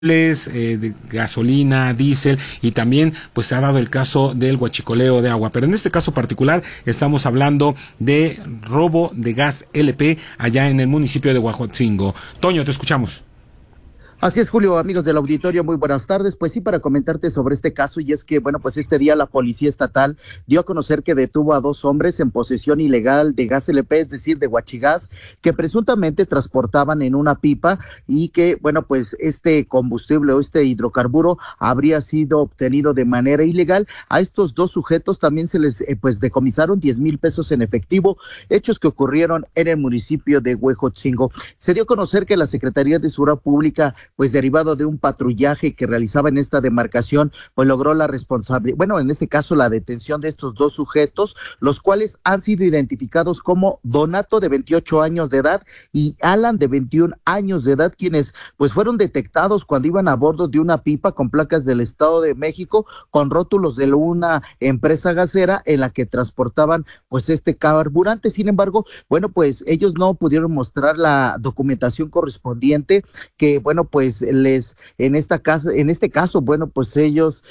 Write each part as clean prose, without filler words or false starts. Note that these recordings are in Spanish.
de gasolina, diésel, y también pues se ha dado el caso del huachicoleo de agua. Pero en este caso particular estamos hablando de robo de gas LP allá en el municipio de Huejotzingo. Toño, te escuchamos. Así es, Julio, amigos del auditorio, muy buenas tardes. Pues sí, para comentarte sobre este caso, y es que, bueno, pues este día la Policía Estatal dio a conocer que detuvo a 2 hombres en posesión ilegal de gas LP, es decir, de huachigás, que presuntamente transportaban en una pipa y que, bueno, pues este combustible o este hidrocarburo habría sido obtenido de manera ilegal. A estos 2 sujetos también se les, pues, decomisaron 10,000 pesos en efectivo, hechos que ocurrieron en el municipio de Huejotzingo. Se dio a conocer que la Secretaría de Seguridad Pública, pues derivado de un patrullaje que realizaba en esta demarcación, pues logró la responsabilidad, bueno, en este caso la detención de estos 2 sujetos, los cuales han sido identificados como Donato, de 28 años de edad, y Alan, de 21 años de edad, quienes pues fueron detectados cuando iban a bordo de una pipa con placas del Estado de México, con rótulos de una empresa gasera en la que transportaban pues este carburante. Sin embargo, bueno, pues ellos no pudieron mostrar la documentación correspondiente que, bueno, pues en este caso, bueno, pues ellos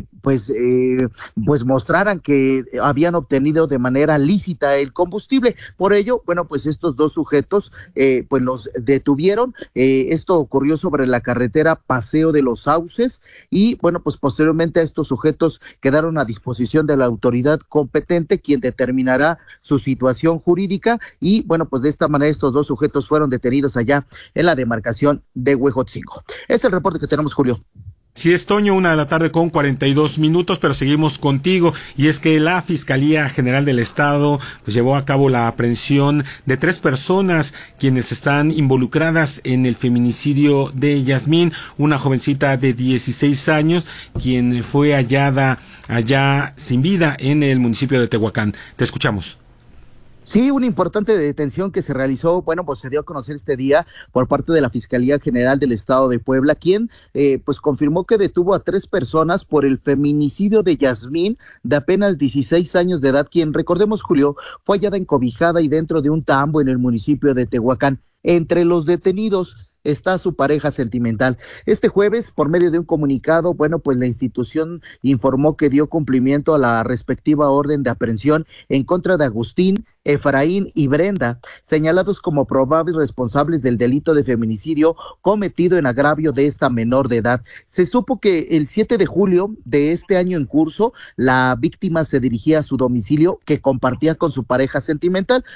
pues mostraran que habían obtenido de manera lícita el combustible. Por ello, bueno, pues estos 2 sujetos pues los detuvieron. Esto ocurrió sobre la carretera Paseo de los Sauces, y bueno, pues posteriormente estos sujetos quedaron a disposición de la autoridad competente, quien determinará su situación jurídica, y bueno, pues de esta manera estos 2 sujetos fueron detenidos allá en la demarcación de Huejotzingo. Es el reporte que tenemos, Julio. Sí, es, Toño, 1:42 con 42 minutos, pero seguimos contigo, y es que la Fiscalía General del Estado pues llevó a cabo la aprehensión de 3 personas quienes están involucradas en el feminicidio de Yasmín, una jovencita de 16 años, quien fue hallada allá sin vida en el municipio de Tehuacán. Te escuchamos. Sí, una importante detención que se realizó, bueno, pues se dio a conocer este día por parte de la Fiscalía General del Estado de Puebla, quien pues confirmó que detuvo a 3 personas por el feminicidio de Yasmín, de apenas 16 años de edad, quien, recordemos, Julio, fue hallada encobijada y dentro de un tambo en el municipio de Tehuacán. Entre los detenidos está su pareja sentimental. Este jueves, por medio de un comunicado, bueno, pues la institución informó que dio cumplimiento a la respectiva orden de aprehensión en contra de Agustín, Efraín y Brenda, señalados como probables responsables del delito de feminicidio cometido en agravio de esta menor de edad. Se supo que el 7 de julio de este año en curso, la víctima se dirigía a su domicilio que compartía con su pareja sentimental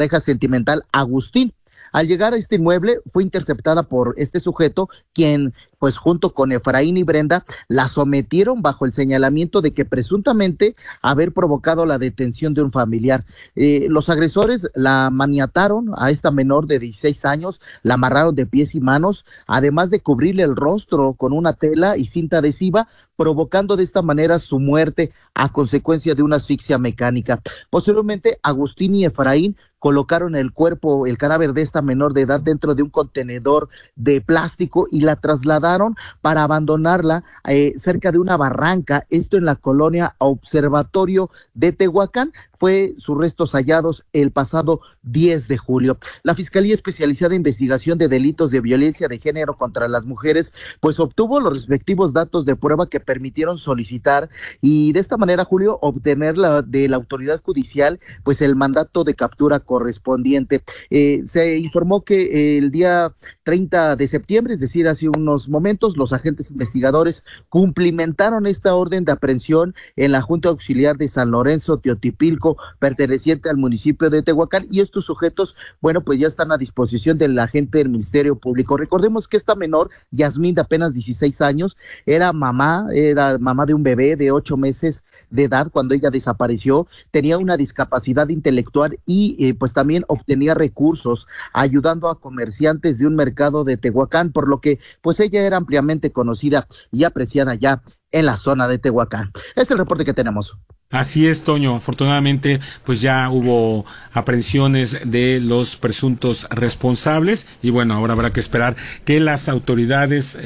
Agustín. Al llegar a este inmueble fue interceptada por este sujeto, quien pues junto con Efraín y Brenda la sometieron bajo el señalamiento de que presuntamente haber provocado la detención de un familiar. Los agresores la maniataron a esta menor de 16 años, la amarraron de pies y manos, además de cubrirle el rostro con una tela y cinta adhesiva, provocando de esta manera su muerte a consecuencia de una asfixia mecánica. Posteriormente, Agustín y Efraín colocaron el cadáver de esta menor de edad dentro de un contenedor de plástico y la trasladaron para abandonarla cerca de una barranca, esto en la colonia Observatorio de Tehuacán. Fue sus restos hallados el pasado 10 de julio. La Fiscalía Especializada en Investigación de Delitos de Violencia de Género contra las Mujeres, pues obtuvo los respectivos datos de prueba que permitieron solicitar y de esta manera, Julio, obtener de la autoridad judicial, pues el mandato de captura correspondiente. Se informó que el día 30 de septiembre, es decir, hace unos momentos, los agentes investigadores cumplimentaron esta orden de aprehensión en la Junta Auxiliar de San Lorenzo, Teotipilco, perteneciente al municipio de Tehuacán, y estos sujetos, bueno, pues ya están a disposición del agente del Ministerio Público. Recordemos que esta menor, Yasmín, de apenas 16 años, era mamá de un bebé de 8 meses de edad cuando ella desapareció, tenía una discapacidad intelectual y pues también obtenía recursos ayudando a comerciantes de un mercado de Tehuacán, por lo que pues ella era ampliamente conocida y apreciada ya en la zona de Tehuacán. Este es el reporte que tenemos. Así es, Toño. Afortunadamente, pues ya hubo aprehensiones de los presuntos responsables y bueno, ahora habrá que esperar que las autoridades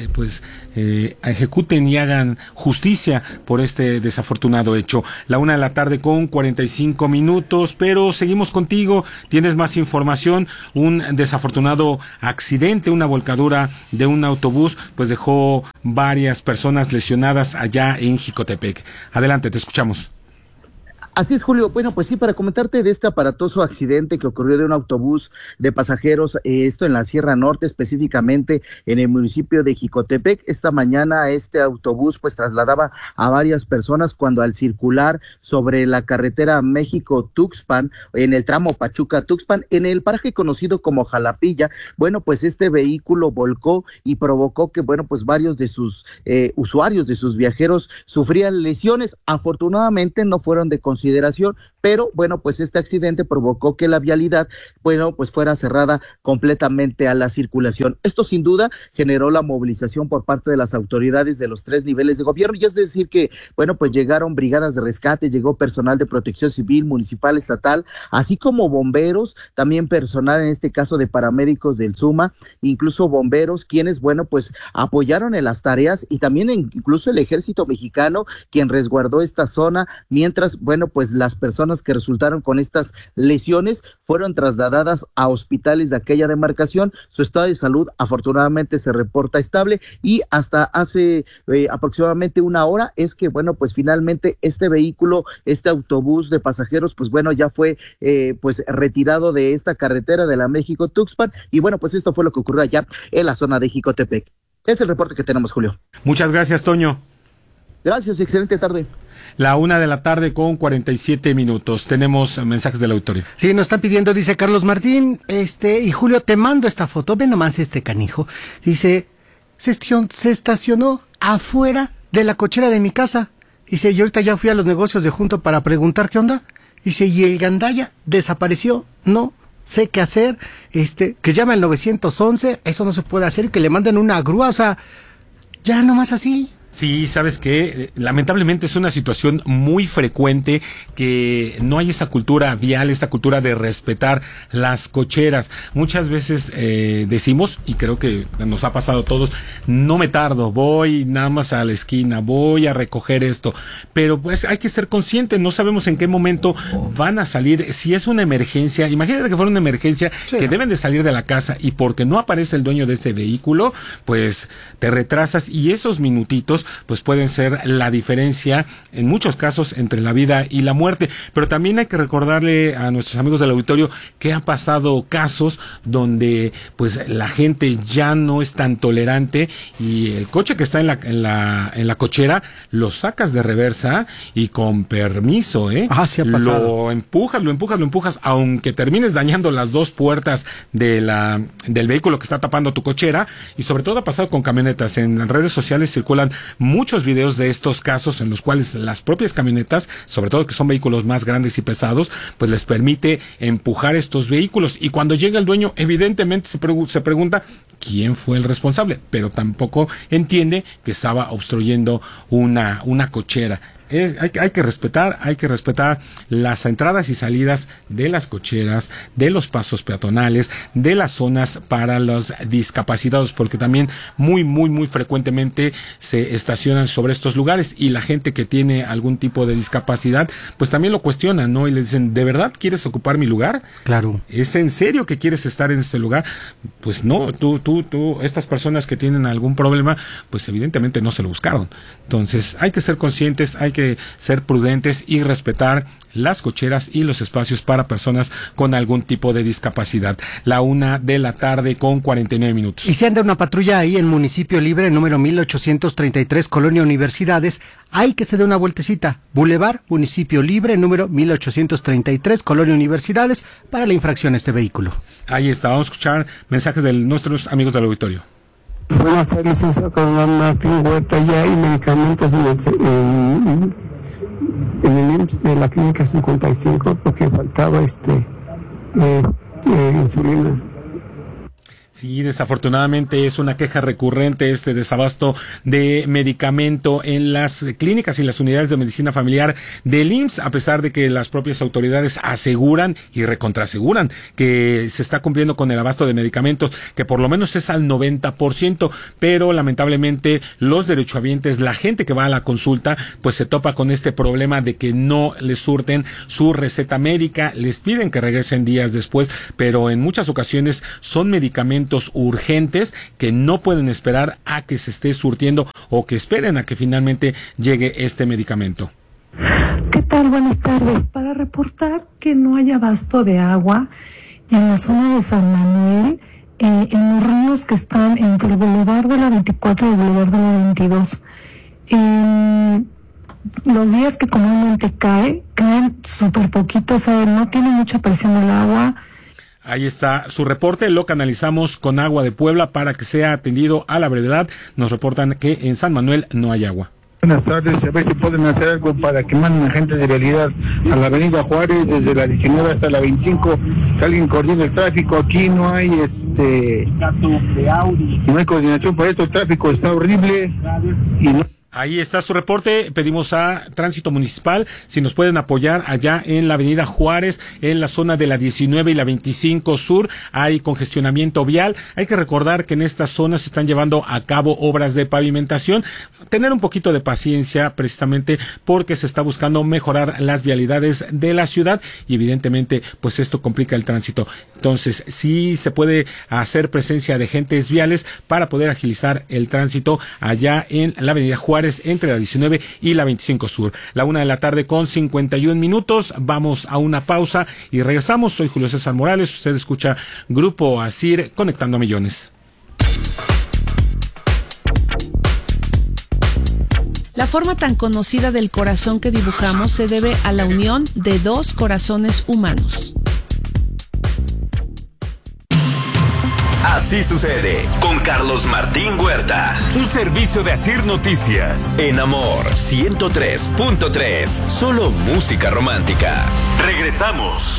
ejecuten y hagan justicia por este desafortunado hecho. 1:00 p.m. con 45 minutos, pero seguimos contigo. Tienes más información. Un desafortunado accidente, una volcadura de un autobús, pues dejó varias personas lesionadas allá en Jicotepec. Adelante, te escuchamos. Así es, Julio. Bueno, pues sí, para comentarte de este aparatoso accidente que ocurrió de un autobús de pasajeros, esto en la Sierra Norte, específicamente en el municipio de Jicotepec. Esta mañana este autobús pues trasladaba a varias personas cuando al circular sobre la carretera México-Tuxpan, en el tramo Pachuca-Tuxpan, en el paraje conocido como Jalapilla, bueno, pues este vehículo volcó y provocó que, bueno, pues varios de sus usuarios, de sus viajeros, sufrían lesiones. Afortunadamente no fueron de consideración, pero bueno, pues este accidente provocó que la vialidad, bueno, pues fuera cerrada completamente a la circulación. Esto sin duda generó la movilización por parte de las autoridades de los 3 niveles de gobierno, y es decir que, bueno, pues llegaron brigadas de rescate, llegó personal de protección civil, municipal, estatal, así como bomberos, también personal en este caso de paramédicos del SUMA, incluso bomberos, quienes, bueno, pues apoyaron en las tareas, y también incluso el ejército mexicano, quien resguardó esta zona, mientras, bueno, pues las personas que resultaron con estas lesiones fueron trasladadas a hospitales de aquella demarcación. Su estado de salud afortunadamente se reporta estable, y hasta hace aproximadamente 1 hora es que, bueno, pues finalmente este vehículo, este autobús de pasajeros, pues bueno, ya fue pues retirado de esta carretera de la México-Tuxpan, y bueno, pues esto fue lo que ocurrió allá en la zona de Jicotepec. Es el reporte que tenemos, Julio. Muchas gracias, Toño. Gracias, excelente tarde. 1:00 p.m. con 47 minutos. Tenemos mensajes del auditorio. Sí, nos están pidiendo, dice Carlos Martín, y Julio, te mando esta foto, ve nomás este canijo. Dice, se estacionó afuera de la cochera de mi casa. Dice, yo ahorita ya fui a los negocios de junto para preguntar qué onda. Dice, y el gandaya desapareció, no sé qué hacer, que llame al 911, eso no se puede hacer, que le manden una grúa, o sea, ya nomás así. Sí, sabes que lamentablemente es una situación muy frecuente que no hay esa cultura vial, esa cultura de respetar las cocheras. Muchas veces decimos, y creo que nos ha pasado a todos, no me tardo, voy nada más a la esquina, voy a recoger esto, pero pues hay que ser conscientes, no sabemos en qué momento van a salir. Si es una emergencia, imagínate que fuera una emergencia, sí, que deben de salir de la casa y porque no aparece el dueño de ese vehículo, pues te retrasas, y esos minutitos pues pueden ser la diferencia en muchos casos entre la vida y la muerte. Pero también hay que recordarle a nuestros amigos del auditorio que han pasado casos donde pues la gente ya no es tan tolerante y el coche que está en la cochera lo sacas de reversa y con permiso, sí ha pasado. Lo empujas, aunque termines dañando las 2 puertas del vehículo que está tapando tu cochera. Y sobre todo ha pasado con camionetas. En redes sociales circulan muchos videos de estos casos en los cuales las propias camionetas, sobre todo que son vehículos más grandes y pesados, pues les permite empujar estos vehículos, y cuando llega el dueño evidentemente se pregunta quién fue el responsable, pero tampoco entiende que estaba obstruyendo una cochera. Hay que respetar las entradas y salidas de las cocheras, de los pasos peatonales, de las zonas para los discapacitados, porque también muy frecuentemente se estacionan sobre estos lugares, y la gente que tiene algún tipo de discapacidad pues también lo cuestiona, ¿no? Y le dicen, ¿de verdad quieres ocupar mi lugar? Claro. ¿Es en serio que quieres estar en este lugar? Pues no, tú, estas personas que tienen algún problema, pues evidentemente no se lo buscaron. Entonces hay que ser conscientes, hay que ser prudentes y respetar las cocheras y los espacios para personas con algún tipo de discapacidad. 1:00 p.m. con 49 minutos. Y si anda una patrulla ahí en Municipio Libre, número 1833, Colonia Universidades, hay que se dé una vueltecita. Boulevard, Municipio Libre, número 1833, Colonia Universidades, para la infracción a este vehículo. Ahí está, vamos a escuchar mensajes de nuestros amigos del auditorio. Buenas tardes, licenciado Carlos Martín Huerta. Ya hay medicamentos en el IMSS de la clínica 55 porque faltaba insulina. Sí, desafortunadamente es una queja recurrente este desabasto de medicamento en las clínicas y las unidades de medicina familiar del IMSS, a pesar de que las propias autoridades aseguran y recontraseguran que se está cumpliendo con el abasto de medicamentos, que por lo menos es al 90%, pero lamentablemente los derechohabientes, la gente que va a la consulta, pues se topa con este problema de que no les surten su receta médica, les piden que regresen días después, pero en muchas ocasiones son medicamentos urgentes que no pueden esperar a que se esté surtiendo o que esperen a que finalmente llegue este medicamento. ¿Qué tal? Buenas tardes. Para reportar que no hay abasto de agua en la zona de San Manuel, en los ríos que están entre el Boulevard de la 24 y el Boulevard de la 22. Los días que comúnmente caen súper poquito, o sea, no tiene mucha presión el agua. Ahí está su reporte, lo canalizamos con Agua de Puebla para que sea atendido a la brevedad. Nos reportan que en San Manuel no hay agua. Buenas tardes, a ver si pueden hacer algo para que manden a gente de vialidad a la avenida Juárez, desde la 19 hasta la 25, que alguien coordine el tráfico. Aquí no hay no hay coordinación por esto, el tráfico está horrible y no. Ahí está su reporte. Pedimos a Tránsito Municipal si nos pueden apoyar allá en la avenida Juárez, en la zona de la 19 y la 25 Sur. Hay congestionamiento vial. Hay que recordar que en estas zonas se están llevando a cabo obras de pavimentación. Tener un poquito de paciencia, precisamente porque se está buscando mejorar las vialidades de la ciudad y evidentemente pues esto complica el tránsito. Entonces sí se puede hacer presencia de agentes viales para poder agilizar el tránsito allá en la avenida Juárez, entre la 19 y la 25 Sur. La 1:00 con 51 minutos. Vamos a una pausa y regresamos. Soy Julio César Morales. Usted escucha Grupo ASIR, Conectando a Millones. La forma tan conocida del corazón que dibujamos se debe a la unión de dos corazones humanos. Así sucede con Carlos Martín Huerta. Un servicio de ASIR Noticias. En Amor 103.3. Solo música romántica. Regresamos.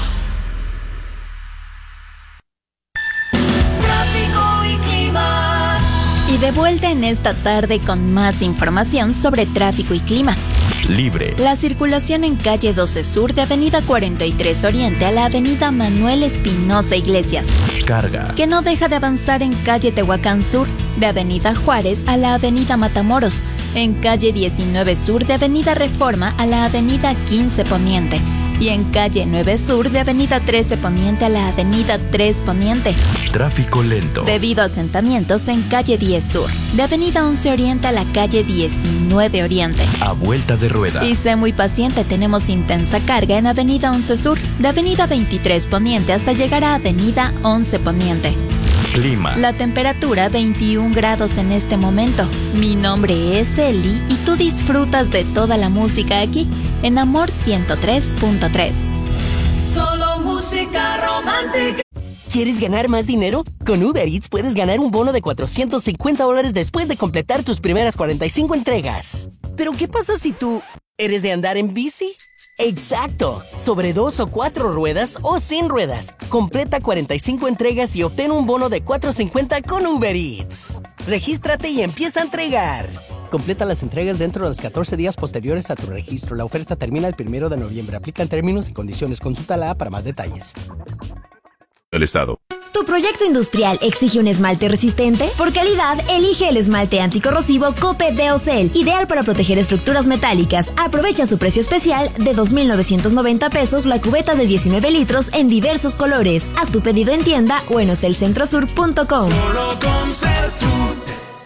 Tráfico y clima. Y de vuelta en esta tarde con más información sobre tráfico y clima. Libre. La circulación en calle 12 Sur de Avenida 43 Oriente a la Avenida Manuel Espinosa Iglesias. Carga. Que no deja de avanzar en calle Tehuacán Sur de Avenida Juárez a la Avenida Matamoros. En calle 19 Sur de Avenida Reforma a la Avenida 15 Poniente. Y en calle 9 Sur de Avenida 13 Poniente a la Avenida 3 Poniente. Tráfico lento. Debido a asentamientos en calle 10 Sur, de Avenida 11 Oriente a la calle 19 Oriente. A vuelta de rueda. Y sé muy paciente, tenemos intensa carga en Avenida 11 Sur, de Avenida 23 Poniente hasta llegar a Avenida 11 Poniente. Clima. La temperatura 21 grados en este momento. Mi nombre es Eli y tú disfrutas de toda la música aquí en Amor 103.3. Solo música romántica. ¿Quieres ganar más dinero? Con Uber Eats puedes ganar un bono de $450 después de completar tus primeras 45 entregas. ¿Pero qué pasa si tú eres de andar en bici? ¡Exacto! Sobre 2 o 4 ruedas o sin ruedas. Completa 45 entregas y obtén un bono de $450 con Uber Eats. Regístrate y empieza a entregar. Completa las entregas dentro de los 14 días posteriores a tu registro. La oferta termina el 1 de noviembre. Aplican términos y condiciones. Consulta la para más detalles. El Estado. ¿Tu proyecto industrial exige un esmalte resistente? Por calidad, elige el esmalte anticorrosivo Cope Deocel, ideal para proteger estructuras metálicas. Aprovecha su precio especial de $2,990 la cubeta de 19 litros en diversos colores. Haz tu pedido en tienda o en ocelcentrosur.com. Solo con Sertur.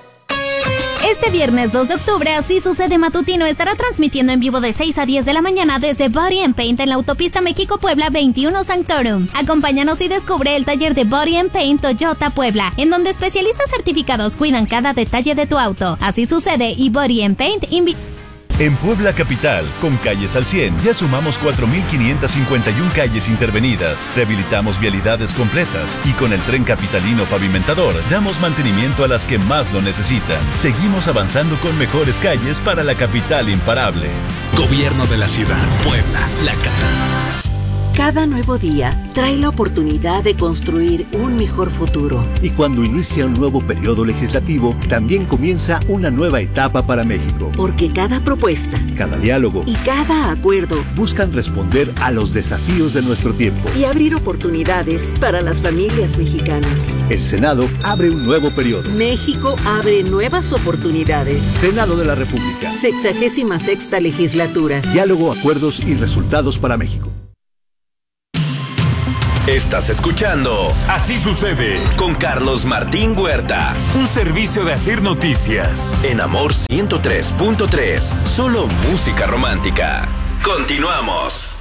Este viernes 2 de octubre, Así Sucede Matutino estará transmitiendo en vivo de 6 a 10 de la mañana desde Body and Paint en la autopista México-Puebla 21 Sanctorum. Acompáñanos y descubre el taller de Body and Paint Toyota Puebla, en donde especialistas certificados cuidan cada detalle de tu auto. Así Sucede y Body and Paint En Puebla Capital, con Calles al 100, ya sumamos 4,551 calles intervenidas, rehabilitamos vialidades completas y con el Tren Capitalino Pavimentador damos mantenimiento a las que más lo necesitan. Seguimos avanzando con mejores calles para la capital imparable. Gobierno de la Ciudad, Puebla, la capital. Cada nuevo día trae la oportunidad de construir un mejor futuro. Y cuando inicia un nuevo periodo legislativo, también comienza una nueva etapa para México. Porque cada propuesta, cada diálogo y cada acuerdo buscan responder a los desafíos de nuestro tiempo y abrir oportunidades para las familias mexicanas. El Senado abre un nuevo periodo. México abre nuevas oportunidades. Senado de la República. 66ª legislatura. Diálogo, acuerdos y resultados para México. Estás escuchando Así Sucede con Carlos Martín Huerta. Un servicio de Asir Noticias. En Amor 103.3. Solo música romántica. Continuamos.